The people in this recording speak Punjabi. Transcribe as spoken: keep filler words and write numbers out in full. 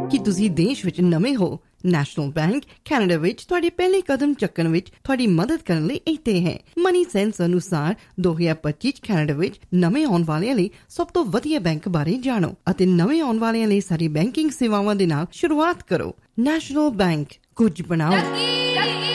ਕਿ ਤੁਸੀਂ ਦੇਸ਼ ਵਿੱਚ ਨਵੇਂ ਹੋ। ਨੈਸ਼ਨਲ ਬੈਂਕ ਕੈਨੇਡਾ ਵਿੱਚ ਤੁਹਾਡੇ ਪਹਿਲੇ ਕਦਮ ਚੱਕਣ ਵਿੱਚ ਤੁਹਾਡੀ ਮਦਦ ਕਰਨ ਲਈ ਇੱਥੇ ਹੈ। ਮਨੀ ਸੈਂਸ ਅਨੁਸਾਰ ਦੋ ਹਜ਼ਾਰ ਪੱਚੀ ਚ ਕੈਨੇਡਾ ਵਿੱਚ ਨਵੇਂ ਆਉਣ ਵਾਲਿਆਂ ਲਈ ਸਭ ਤੋਂ ਵਧੀਆ ਬੈਂਕ ਬਾਰੇ ਜਾਣੋ ਅਤੇ ਨਵੇਂ ਆਉਣ ਵਾਲਿਆਂ ਲਈ ਸਾਰੀ ਬੈਂਕਿੰਗ ਸੇਵਾਵਾਂ ਦੇ ਨਾਲ ਸ਼ੁਰੂਆਤ ਕਰੋ। ਨੈਸ਼ਨਲ ਬੈਂਕ, ਕੁਝ ਬਣਾਓ।